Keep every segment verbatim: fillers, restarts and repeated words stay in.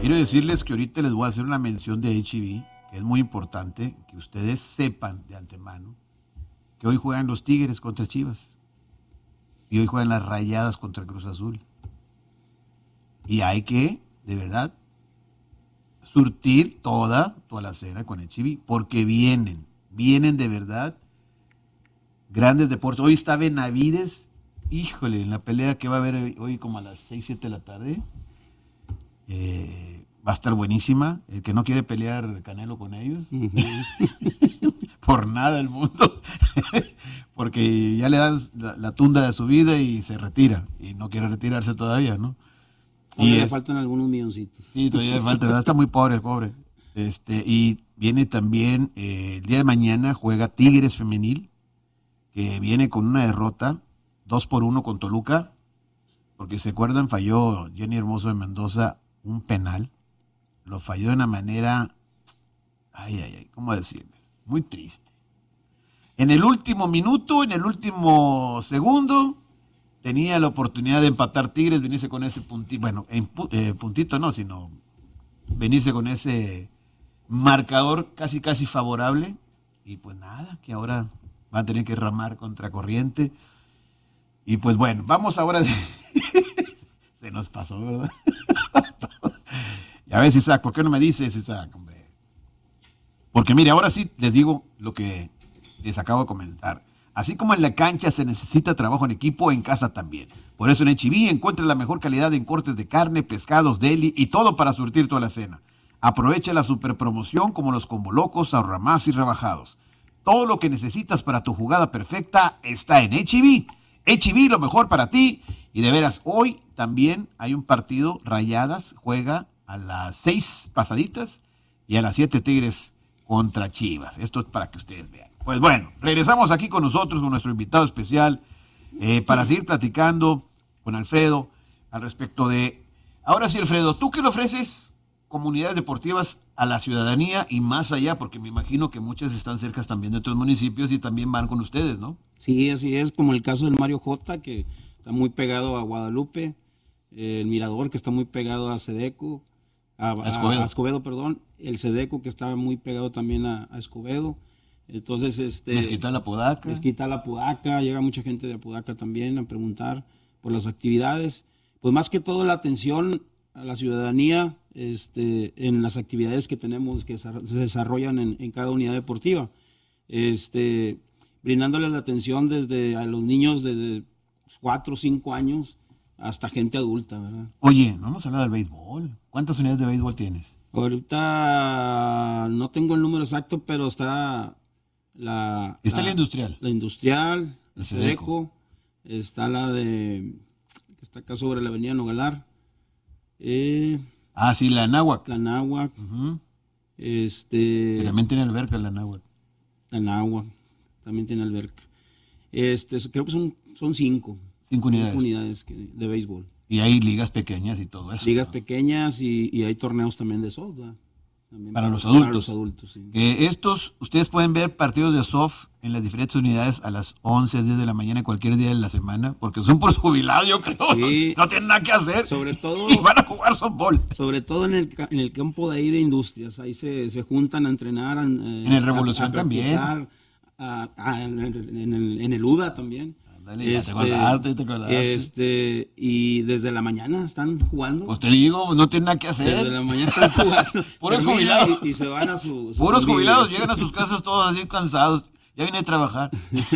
Quiero decirles que ahorita les voy a hacer una mención de H E B, que es muy importante que ustedes sepan de antemano que hoy juegan los Tigres contra Chivas y hoy juegan las Rayadas contra Cruz Azul. Y hay que, de verdad, surtir toda, toda la cena con H E B, porque vienen, vienen de verdad grandes deportes. Hoy está Benavides, híjole, en la pelea que va a haber hoy, hoy como a las seis, siete de la tarde. Eh, va a estar buenísima. El que no quiere pelear Canelo con ellos, uh-huh. por nada del mundo, porque ya le dan la, la tunda de su vida y se retira, y no quiere retirarse todavía, ¿no? Y le es, faltan algunos milloncitos. Sí, todavía le falta, ¿verdad? Está muy pobre el pobre. Este, y viene también, eh, el día de mañana juega Tigres Femenil, que viene con una derrota, dos por uno con Toluca, porque se acuerdan, falló Jenny Hermoso de Mendoza un penal, lo falló de una manera, ay, ay, ay, ¿cómo decirles? Muy triste. En el último minuto, en el último segundo, tenía la oportunidad de empatar Tigres, venirse con ese puntito, bueno, en, eh, puntito no, sino venirse con ese marcador casi, casi favorable, y pues nada, que ahora van a tener que remar contra corriente. Y pues bueno, vamos ahora de... Se nos pasó, ¿verdad? Ya ves, Isaac, ¿por qué no me dices, Isaac, hombre? Porque mire, ahora sí les digo lo que les acabo de comentar. Así como en la cancha se necesita trabajo en equipo, en casa también. Por eso en H E B encuentra la mejor calidad en cortes de carne, pescados, deli y todo para surtir toda la cena. Aprovecha la super promoción como los combo locos, ahorra más y rebajados. Todo lo que necesitas para tu jugada perfecta está en H E B. H E B, lo mejor para ti. Y de veras, hoy también hay un partido, Rayadas juega a las seis pasaditas y a las siete Tigres contra Chivas. Esto es para que ustedes vean. Pues bueno, regresamos aquí con nosotros, con nuestro invitado especial, eh, para seguir platicando con Alfredo al respecto de... Ahora sí, Alfredo, ¿tú qué le ofreces comunidades deportivas a la ciudadanía y más allá? Porque me imagino que muchas están cerca también de otros municipios y también van con ustedes, ¿no? Sí, así es, como el caso del Mario J, que está muy pegado a Guadalupe, eh, el Mirador, que está muy pegado a Sedeco, a, a, Escobedo. a Escobedo, perdón, el Sedeco, que está muy pegado también a, a Escobedo. Entonces, este... Mezquital Apodaca. Mezquital Apodaca, llega mucha gente de Apodaca también a preguntar por las actividades. Pues más que todo la atención a la ciudadanía este, en las actividades que tenemos, que se desarrollan en, en cada unidad deportiva. Este, brindándoles la atención desde a los niños desde cuatro o cinco años hasta gente adulta, ¿verdad? Oye, no hemos hablado del béisbol. ¿Cuántas unidades de béisbol tienes? Ahorita no tengo el número exacto, pero está... La, está la, la industrial. La industrial, el Sedeco, está la de, que está acá sobre la avenida Nogalar. Eh, ah, sí, la Anáhuac. La Anáhuac. Uh-huh. Este, que también tiene alberca la Anáhuac. La Anáhuac, también tiene alberca. Este, creo que son, son cinco. Cinco unidades. Cinco unidades que, de béisbol. Y hay ligas pequeñas y todo eso. Ligas ¿no? pequeñas y, y hay torneos también de soft, ¿verdad? Para, para los adultos. Para los adultos, sí. Eh, estos, ustedes pueden ver partidos de soft en las diferentes unidades a las once, diez de la mañana, cualquier día de la semana, porque son por jubilados, yo creo. Sí. No, no tienen nada que hacer. Sobre todo. Y van a jugar softball. Sobre todo en el, en el campo de ahí de industrias. Ahí se, se juntan a entrenar. Eh, en el Revolución a, a también. A, a, en, el, en, el, en el U D A también. Dale, este, te acordaste, te acordaste. Este, y desde la mañana están jugando. Pues te digo, no tienen nada que hacer. Desde la mañana están jugando. Puros jubilados. Y, y se van a su, su Puros familia. jubilados, llegan a sus casas todos así cansados. Ya vine a trabajar.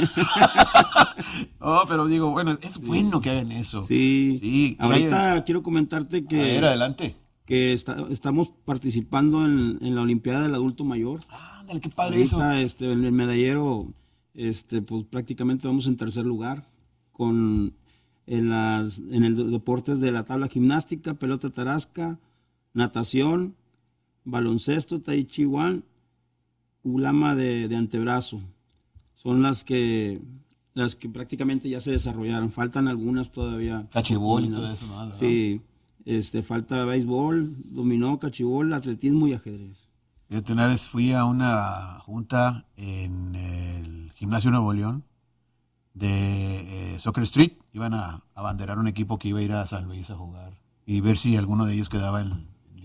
No, pero digo, bueno, es sí. bueno que hagan eso. Sí. sí Ahorita hay... quiero comentarte que... A ver, adelante. Que está, estamos participando en, en la Olimpiada del Adulto Mayor. Ah, dale, qué padre Ahorita, eso. Este, en el medallero... Este, pues prácticamente vamos en tercer lugar con en las en el deportes de la tabla gimnástica, pelota tarasca, natación, baloncesto, tai chi wan, ulama de, de antebrazo. Son las que las que prácticamente ya se desarrollaron. Faltan algunas todavía. Cachibol y todo eso, ¿no? Sí, este, falta béisbol, dominó, cachibol, atletismo y ajedrez. Fíjate, una vez fui a una junta en el Gimnasio Nuevo León de eh, Soccer Street. Iban a abanderar un equipo que iba a ir a San Luis a jugar y ver si alguno de ellos quedaba en el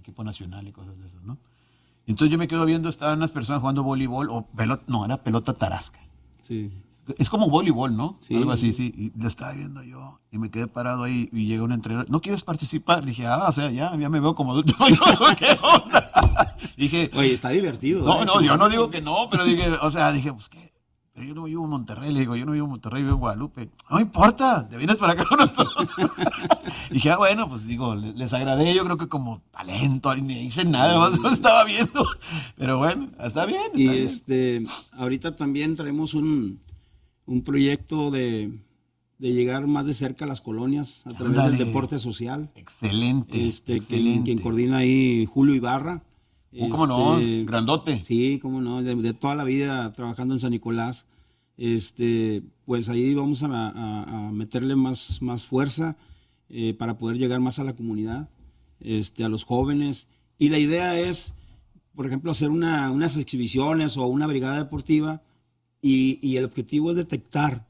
equipo nacional y cosas de esas, ¿no? Entonces yo me quedo viendo, estaban unas personas jugando voleibol, o pelota, no, era pelota tarasca. Sí. Es como voleibol, ¿no? Sí. Algo así, sí. Y lo estaba viendo yo y me quedé parado ahí y llega un entrenador. ¿No quieres participar? Dije, ah, o sea, ya, ya me veo como adulto. ¿Qué onda? Dije, oye, está divertido. No, ¿eh? no, yo no digo que no, pero dije, o sea, dije, pues qué. Pero yo no vivo en Monterrey, le digo, yo no vivo en Monterrey, vivo en Guadalupe. No importa, te vienes para acá con nosotros. Dije, ah, bueno, pues digo, les, les agradé, yo creo que como talento, ni hice nada, más lo estaba viendo. Pero bueno, está bien. Está y bien. este, ahorita también traemos un, un proyecto de, de llegar más de cerca a las colonias a través Ándale. del deporte social. Excelente. Este, excelente. Quien, quien coordina ahí Julio Ibarra. Oh, ¿cómo no? Este, Grandote. Sí, cómo no, de, de toda la vida trabajando en San Nicolás. Este, pues ahí vamos a, a, a meterle más, más fuerza eh, para poder llegar más a la comunidad, este, a los jóvenes. Y la idea es, por ejemplo, hacer una, unas exhibiciones o una brigada deportiva y, y el objetivo es detectar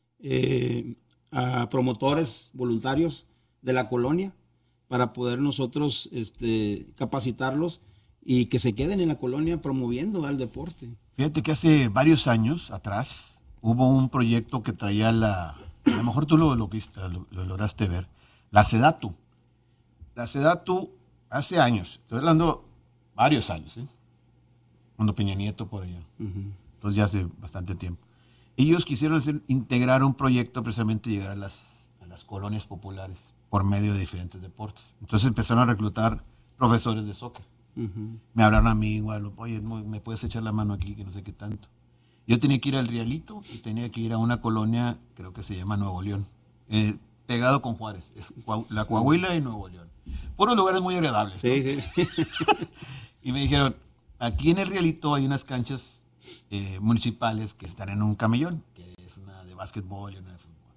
eh, a promotores voluntarios de la colonia para poder nosotros este, capacitarlos y que se queden en la colonia promoviendo el deporte. Fíjate que hace varios años atrás hubo un proyecto que traía la, a lo mejor tú lo, lo, viste, lo, lo lograste ver, la SEDATU. La SEDATU hace años, estoy hablando varios años, ¿eh? Cuando Peña Nieto por allá, uh-huh. Entonces ya hace bastante tiempo. Ellos quisieron hacer, integrar un proyecto precisamente llegar a las, a las colonias populares por medio de diferentes deportes. Entonces empezaron a reclutar profesores de soccer. Uh-huh. Me hablaron a mí igual, oye, ¿me puedes echar la mano aquí? Que no sé qué tanto. Yo tenía que ir al Rialito y tenía que ir a una colonia, creo que se llama Nuevo León, eh, pegado con Juárez, es la Coahuila y Nuevo León. Puros lugares muy agradables, ¿no? Sí, sí. Y me dijeron, aquí en el Rialito hay unas canchas eh, municipales que están en un camellón, que es una de básquetbol y una de fútbol.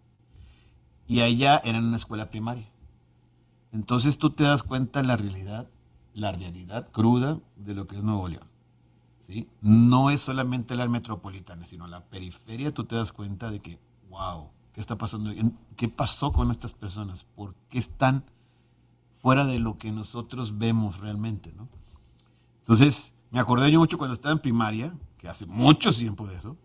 Y allá eran una escuela primaria. Entonces tú te das cuenta en la realidad, la realidad cruda de lo que es Nuevo León, ¿sí? No es solamente la metropolitana, sino la periferia. Tú te das cuenta de que, wow, ¿qué está pasando? ¿Qué pasó con estas personas? ¿Por qué están fuera de lo que nosotros vemos realmente, ¿no? Entonces, me acordé yo mucho cuando estaba en primaria, que hace mucho tiempo de eso,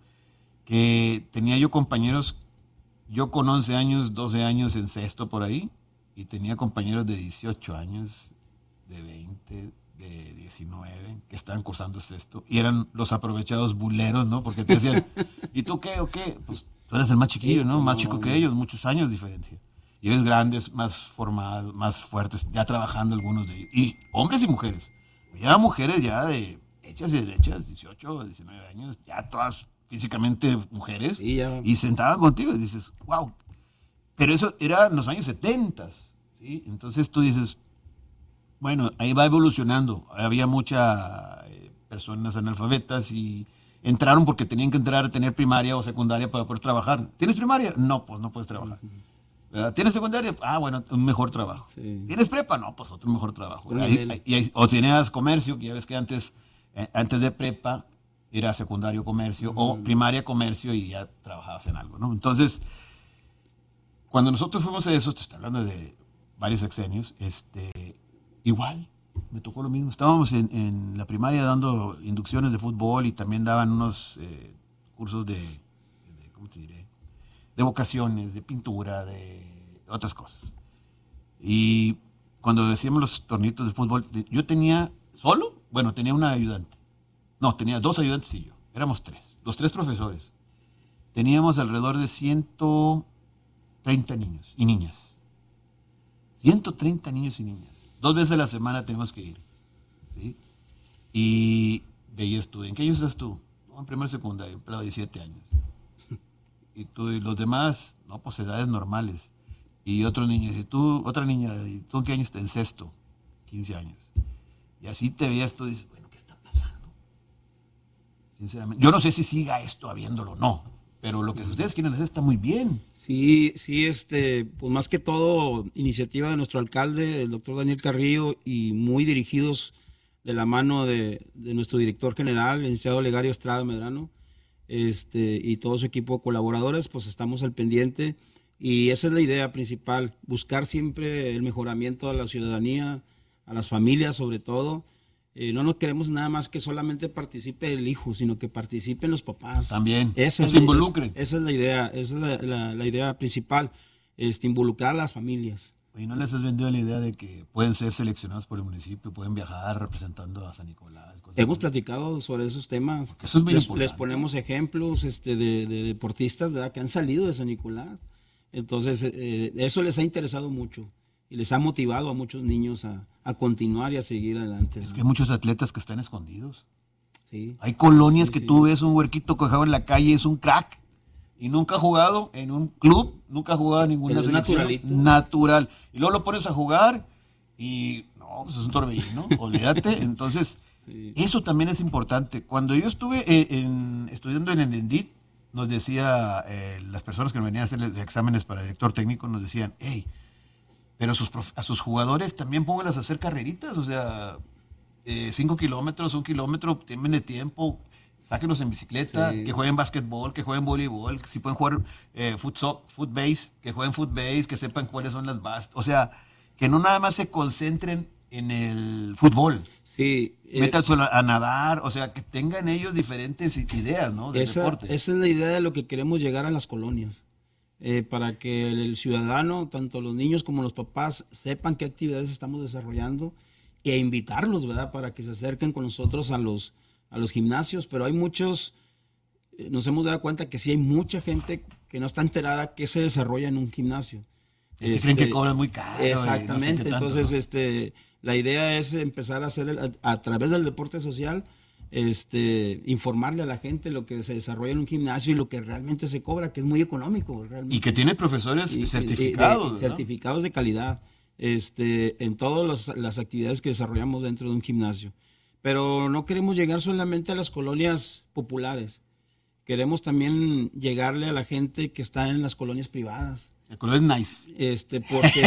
que tenía yo compañeros, yo con once años, doce años en sexto por ahí, y tenía compañeros de dieciocho años, de veinte, de diecinueve, que estaban cursando sexto, y eran los aprovechados buleros, ¿no? Porque te decían, ¿y tú qué o qué? Pues tú eres el más chiquillo, ¿no? Más chico que ellos, muchos años de diferencia. Y ellos grandes, más formados, más fuertes, ya trabajando algunos de ellos. Y hombres y mujeres. Ya mujeres ya de hechas y derechas, dieciocho, diecinueve años, ya todas físicamente mujeres, sí, ya. Y sentaban contigo y dices, wow. Pero eso era en los años setenta, ¿sí? Entonces tú dices, bueno, ahí va evolucionando. Había muchas eh, personas analfabetas y entraron porque tenían que entrar a tener primaria o secundaria para poder trabajar. ¿Tienes primaria? No, pues no puedes trabajar. Uh-huh. ¿Tienes secundaria? Ah, bueno, un mejor trabajo. Sí. ¿Tienes prepa? No, pues otro mejor trabajo. Ahí, ahí, ahí, o tenías comercio, que ya ves que antes, eh, antes de prepa era secundario comercio, uh-huh. o primaria comercio y ya trabajabas en algo, ¿no? Entonces, cuando nosotros fuimos a eso, te estoy hablando de varios sexenios, este, igual, me tocó lo mismo. Estábamos en, en la primaria dando inducciones de fútbol y también daban unos eh, cursos de, de, ¿cómo te diré? De vocaciones, de pintura, de otras cosas. Y cuando decíamos los tornitos de fútbol, yo tenía solo, bueno, tenía una ayudante. No, tenía dos ayudantes y yo. Éramos tres, los tres profesores. Teníamos alrededor de ciento treinta niños y niñas. ciento treinta niños y niñas. Dos veces a la semana tenemos que ir, ¿sí? Y veías tú, ¿en qué año estás tú? No, en primer secundario, un pelado de diecisiete años. Y tú y los demás, no, pues edades normales. Y otros niños, y tú, otra niña, ¿y tú en qué año estás? En sexto, quince años. Y así te veías tú y dices, bueno, ¿qué está pasando? Sinceramente, yo no sé si siga esto habiéndolo o no, pero lo que ustedes quieren hacer está muy bien. Sí, sí, este, pues más que todo, iniciativa de nuestro alcalde, el doctor Daniel Carrillo, y muy dirigidos de la mano de, de nuestro director general, el licenciado Olegario Estrada Medrano, este, y todo su equipo de colaboradores, pues estamos al pendiente, y esa es la idea principal, buscar siempre el mejoramiento de la ciudadanía, a las familias sobre todo. Eh, no nos queremos nada más que solamente participe el hijo, sino que participen los papás. También, esa que es, se involucren. Es, esa es la idea, esa es la, la, la idea principal, este, involucrar a las familias. ¿Y no les has vendido la idea de que pueden ser seleccionados por el municipio, pueden viajar representando a San Nicolás? Hemos platicado sobre esos temas. Porque eso es muy les, importante. les ponemos ejemplos este, de, de deportistas, ¿verdad?, que han salido de San Nicolás. Entonces, eh, eso les ha interesado mucho y les ha motivado a muchos niños a, a continuar y a seguir adelante, ¿no? Es que hay muchos atletas que están escondidos. Sí. Hay colonias Sí, que sí. tú ves un huerquito cojado en la calle, es un crack. Y nunca ha jugado en un club, nunca ha jugado en ninguna Pero es selección. naturalito. Natural. Y luego lo pones a jugar y no, pues es un torbellino, olvídate. Entonces, Sí. eso también es importante. Cuando yo estuve eh, en, estudiando en el ENDIT, nos decía, eh, las personas que venían a hacer exámenes para director técnico, nos decían, hey, pero sus prof- a sus jugadores también pónganlas a hacer carreritas, o sea, eh, cinco kilómetros, un kilómetro, tienen de tiempo, sáquenlos en bicicleta, Sí. que jueguen básquetbol, que jueguen voleibol, que si pueden jugar eh, futsal, footbase, que jueguen footbase, que sepan cuáles son las bases, o sea, que no nada más se concentren en el fútbol. Sí, eh, Métanse a nadar, o sea, que tengan ellos diferentes ideas, ¿no? Del esa, deporte. esa es la idea de lo que queremos llegar a las colonias, eh, para que el, el ciudadano, tanto los niños como los papás, sepan qué actividades estamos desarrollando e invitarlos, ¿verdad?, para que se acerquen con nosotros a los, a los gimnasios. Pero hay muchos, eh, nos hemos dado cuenta que sí hay mucha gente que no está enterada que se desarrolla en un gimnasio. Es que creen que cobran muy caro. y no sé qué Exactamente, tanto, entonces ¿no? este, la idea es empezar a hacer, el- a, a través del deporte social, este, informarle a la gente lo que se desarrolla en un gimnasio y lo que realmente se cobra, que es muy económico realmente. Y que tiene profesores Y- y- certificados. de- ¿verdad? certificados de calidad, este, en todas los- las actividades que desarrollamos dentro de un gimnasio. Pero no queremos llegar solamente a las colonias populares, queremos también llegarle a la gente que está en las colonias privadas. El color es nice. Este, porque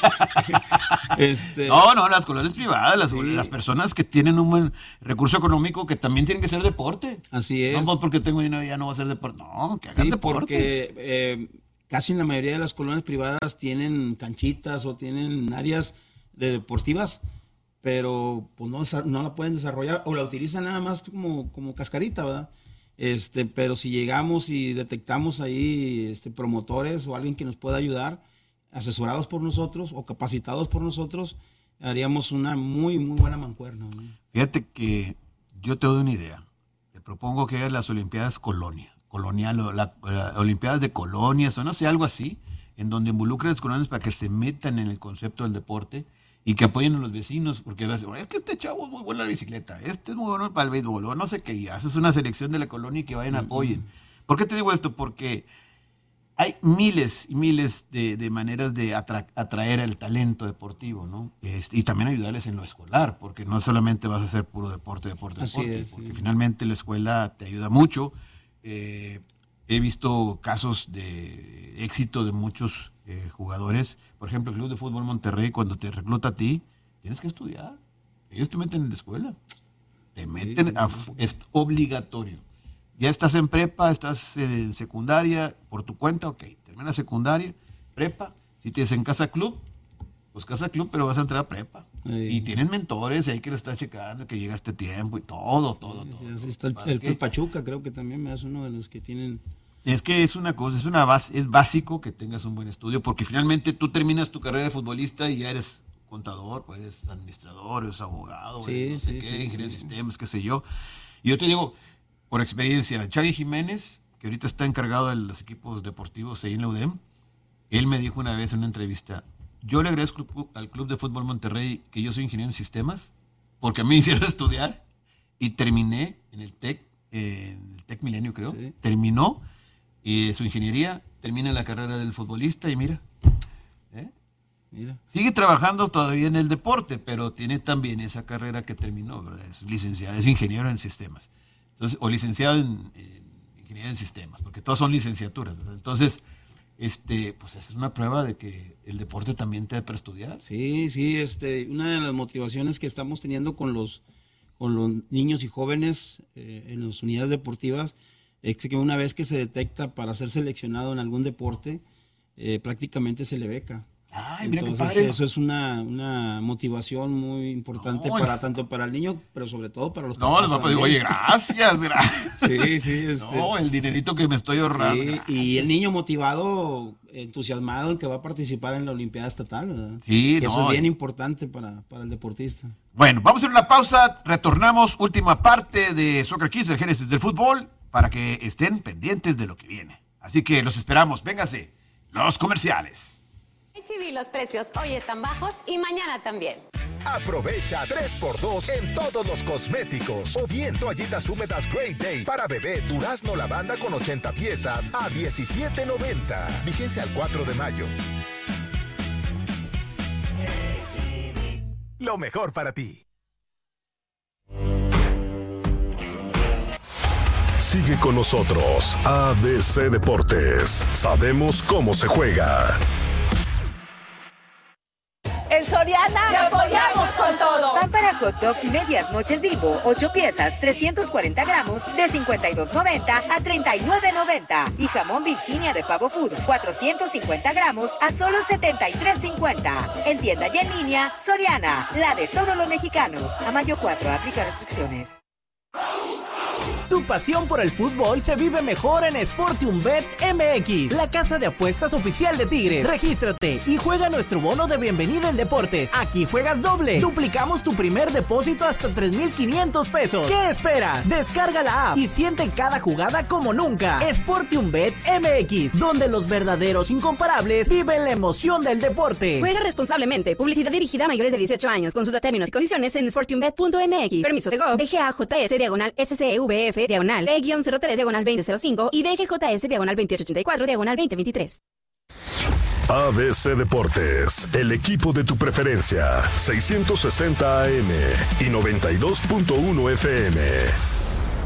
este, No, no, las colores privadas, las, Sí. las personas que tienen un buen recurso económico que también tienen que hacer deporte. así es. No, pues porque tengo dinero ya no voy a hacer deporte. No, que hagan Sí, deporte. porque eh, casi en la mayoría de las colonias privadas tienen canchitas o tienen áreas de deportivas, pero pues no, desa- no la pueden desarrollar o la utilizan nada más como, como cascarita, ¿verdad? Este, pero si llegamos y detectamos ahí este, promotores o alguien que nos pueda ayudar, asesorados por nosotros o capacitados por nosotros, haríamos una muy, muy buena mancuerna, ¿no? Fíjate que yo te doy una idea. Te propongo que hagas las Olimpiadas Colonia, colonial, o la, la Olimpiadas de colonias, o no sé, algo así, en donde involucren a las colonias para que se metan en el concepto del deporte y que apoyen a los vecinos, porque vas a decir, es que este chavo es muy bueno en la bicicleta, este es muy bueno para el béisbol, o no sé qué, y haces una selección de la colonia y que vayan, apoyen. ¿Por qué te digo esto? Porque hay miles y miles de, de maneras de atra- atraer el talento deportivo, ¿no? Este, y también ayudarles en lo escolar, porque no solamente vas a hacer puro deporte, deporte, Así deporte, es, porque sí. finalmente la escuela te ayuda mucho. Eh, he visto casos de éxito de muchos eh, jugadores. Por ejemplo, el Club de Fútbol Monterrey, cuando te recluta a ti, tienes que estudiar. Ellos te meten en la escuela. Te meten, sí, a sí. fu- es obligatorio. Ya estás en prepa, estás en secundaria, por tu cuenta, ok, termina secundaria, prepa, si tienes en casa club, pues casa club, pero vas a entrar a prepa. Sí. Y tienen mentores, y hay que lo estás checando, que llega este tiempo y todo, todo, Sí, todo. sí, así todo. está el, ¿Para el qué? Club Pachuca, creo que también es uno de los que tienen. Es que es una cosa, es una base, es básico que tengas un buen estudio, porque finalmente tú terminas tu carrera de futbolista y ya eres contador, pues eres administrador, eres abogado, Sí, eres no sé sí, qué, sí, ingeniero sí. de sistemas, qué sé yo. Y yo te digo, por experiencia, Chagui Jiménez, que ahorita está encargado de los equipos deportivos ahí en la U D E M, él me dijo una vez en una entrevista, yo le agradezco al Club de Fútbol Monterrey que yo soy ingeniero en sistemas, porque a mí me hicieron estudiar y terminé en el TEC, eh, en el TEC Milenio creo, Sí. terminó eh, su ingeniería, termina la carrera del futbolista y mira, ¿eh? Mira. Sigue trabajando todavía en el deporte, pero tiene también esa carrera que terminó, ¿verdad? Es licenciado, es ingeniero en sistemas. Entonces, o licenciado en, en ingeniería en sistemas, porque todas son licenciaturas, ¿verdad? Entonces, este, pues es una prueba de que el deporte también te da para estudiar. Sí, sí, este, una de las motivaciones que estamos teniendo con los, con los niños y jóvenes eh, en las unidades deportivas es que una vez que se detecta para ser seleccionado en algún deporte, eh, prácticamente se le beca. Ay, mira Entonces, qué padre. eso es una, una motivación muy importante No, para tanto para el niño, pero sobre todo para los No, papás les papás digo, también. oye, gracias, gracias. Sí, sí, este, No, el dinerito que me estoy ahorrando. sí, y el niño motivado, entusiasmado en que va a participar en la Olimpiada Estatal, ¿verdad? Sí, Que no, eso es bien eh. importante para, para el deportista. Bueno, vamos a hacer una pausa, retornamos, última parte de Soccer Kids, el génesis del fútbol, para que estén pendientes de lo que viene. Así que los esperamos, véngase, los comerciales. En Chibi los precios hoy están bajos y mañana también. Aprovecha tres por dos en todos los cosméticos. O bien toallitas húmedas Great Day para bebé durazno lavanda con ochenta piezas a diecisiete noventa. Vigencia al cuatro de mayo. Lo mejor para ti. Sigue con nosotros. A B C Deportes. Sabemos cómo se juega. En Soriana te apoyamos con todo. Pan para hot dog medias noches Bimbo, ocho piezas, trescientos cuarenta gramos, de cincuenta y dos noventa a treinta y nueve noventa. Y jamón Virginia de Pavo Food, cuatrocientos cincuenta gramos a solo setenta y tres cincuenta. En tienda y en línea, Soriana, la de todos los mexicanos. A mayo cuatro, aplica restricciones. Tu pasión por el fútbol se vive mejor en SportiumBet M X, la casa de apuestas oficial de Tigres. Regístrate y juega nuestro bono de bienvenida en deportes. Aquí juegas doble. Duplicamos tu primer depósito hasta tres mil quinientos pesos. ¿Qué esperas? Descarga la app y siente cada jugada como nunca. SportiumBet M X, donde los verdaderos incomparables viven la emoción del deporte. Juega responsablemente. Publicidad dirigida a mayores de dieciocho años. Consulta términos y condiciones en sportiumbet punto m x. Permiso de G O V. D G A J S diagonal S C V F diagonal B cero tres diagonal veinte cero cinco y D G J S diagonal veintiocho ochenta y cuatro diagonal veinte veintitrés. A B C Deportes, el equipo de tu preferencia. seiscientos sesenta A M y noventa y dos punto uno F M.